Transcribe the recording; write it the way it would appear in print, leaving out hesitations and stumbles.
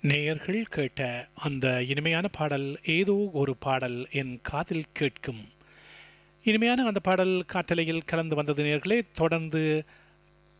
நேயர்கள் கேட்ட அந்த இனிமையான பாடல் ஏதோ ஒரு பாடல் என் காதில் கேட்கும். இனிமையான அந்த பாடல் காற்றலையில் கலந்து வந்தது நேயர்களே. தொடர்ந்து